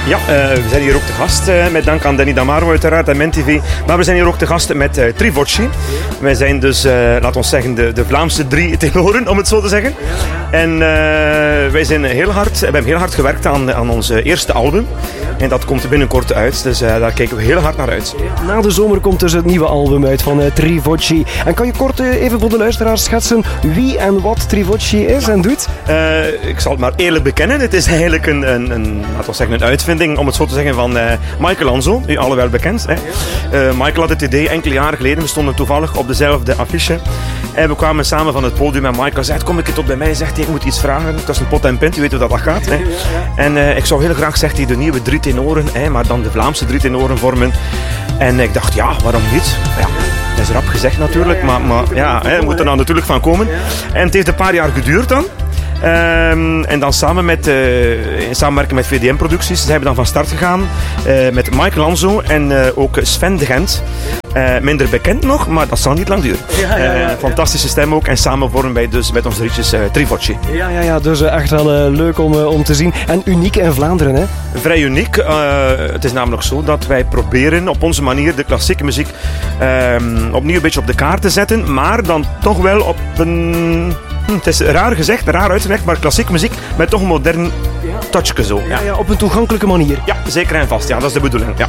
Ja, we zijn hier ook te gast, met dank aan Danny Damaro uiteraard en MenTV. Maar we zijn hier ook te gast met Trivocci. Wij zijn dus, laten we zeggen, de Vlaamse 3 tenoren, om het zo te zeggen. En wij zijn we hebben heel hard gewerkt aan ons eerste album. En dat komt binnenkort uit, dus daar kijken we heel hard naar uit. Na de zomer komt dus het nieuwe album uit van Trivocci. En kan je kort even voor de luisteraars schetsen wie en wat Trivocci is en doet? Ik zal het maar eerlijk bekennen. Het is eigenlijk laten we zeggen, een uitvinding, om het zo te zeggen, van Michael Lanzo. U alle wel bekend. Hè? Michael had het idee enkele jaren geleden. We stonden toevallig op dezelfde affiche. En we kwamen samen van het podium en Michael zei, kom ik tot bij mij, zegt hij, ik moet iets vragen. Dat is een pot en pint, je weet hoe dat gaat. Hè? En ik zou heel graag, zegt hij, de nieuwe 3 tenoren, maar dan de Vlaamse 3 tenoren vormen. En ik dacht, ja, waarom niet? Ja, dat is rap gezegd natuurlijk, maar ja, we moeten er nou natuurlijk van komen. En het heeft een paar jaar geduurd dan. En dan in samenwerking met VDM-producties zijn we dan van start gegaan met Michael Lanzo en ook Sven de Gent. Minder bekend nog, maar dat zal niet lang duren. Fantastische stem ook. En samen vormen wij dus met ons drietjes Trivocci. Ja, dus echt wel leuk om te zien. En uniek in Vlaanderen, hè? Vrij uniek. Het is namelijk zo dat wij proberen op onze manier de klassieke muziek opnieuw een beetje op de kaart te zetten, maar dan toch wel op een... Het is raar gezegd, raar uitgelegd, maar klassieke muziek met toch een modern touchje zo. Ja, op een toegankelijke manier. Ja, zeker en vast. Ja, dat is de bedoeling. Ja.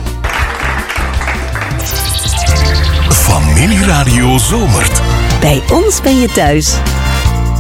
Familieradio Zomert. Bij ons ben je thuis.